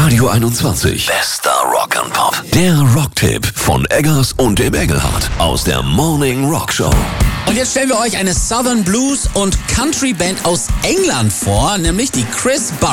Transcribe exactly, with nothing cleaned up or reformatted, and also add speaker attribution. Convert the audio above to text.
Speaker 1: Radio einundzwanzig. Bester Rock'n'Pop. Der Rocktipp von Eggers und dem Engelhardt aus der Morning Rock Show.
Speaker 2: Und jetzt stellen wir euch eine Southern Blues und Country Band aus England vor, nämlich die Chris Bar